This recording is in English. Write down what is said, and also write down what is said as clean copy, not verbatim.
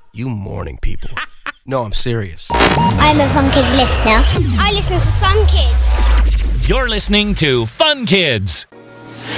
You morning people. No, I'm serious. I'm a Fun Kids listener. I listen to Fun Kids. You're listening to Fun Kids.